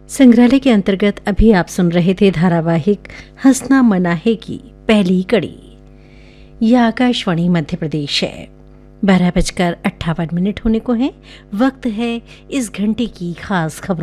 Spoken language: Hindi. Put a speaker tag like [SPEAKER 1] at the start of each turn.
[SPEAKER 1] संग्रहालय के अंतर्गत अभी आप सुन रहे थे धारावाहिक हंसना मना है की पहली कड़ी। यह आकाशवाणी मध्य प्रदेश है। 12:58 होने को है। वक्त है इस घंटे की खास खबरों